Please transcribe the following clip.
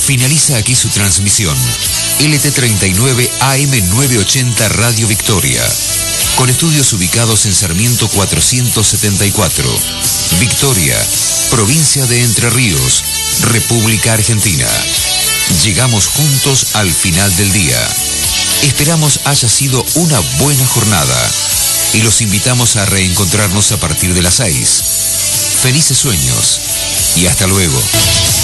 Finaliza aquí su transmisión. LT39 AM980 Radio Victoria. Con estudios ubicados en Sarmiento 474. Victoria, provincia de Entre Ríos, República Argentina. Llegamos juntos al final del día. Esperamos haya sido una buena jornada y los invitamos a reencontrarnos a partir de las 6. Felices sueños y hasta luego.